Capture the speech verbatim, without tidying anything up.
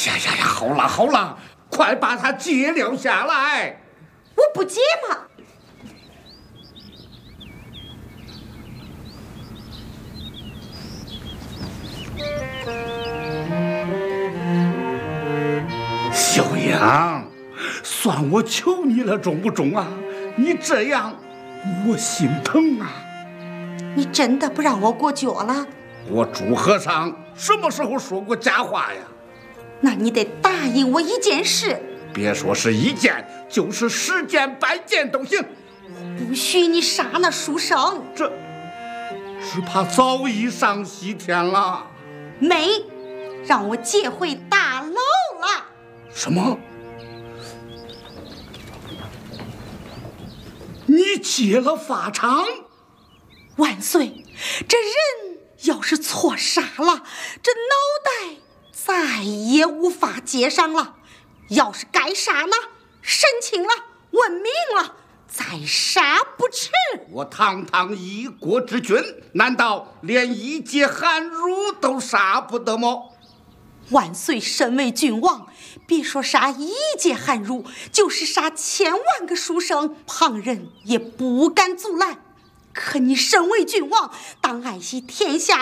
呀呀呀！好了好了，快把他解了下来！ 我不解嘛。 小杨，算我求你了，中不中啊？你这样，我心疼啊！ 你真的不让我过脚了？ 我朱和尚什么时候说过假话呀？ 那你得答应我一件事。 别说是一件，就是十件百件都行。 我不许你杀那书生。 这只怕早已上西天了。 没，让我接回大牢了。 什么？你接了法场？ 万岁！这人要是错杀了，这脑袋再也无法接上了。要是该杀呢，申请了，问明了，再杀不迟。 我堂堂一国之君，难道连一介寒儒都杀不得吗？ 万岁身为君王，别说杀一介寒儒，就是杀千万个书生，旁人也不敢阻拦。可你身为君王，当爱惜天下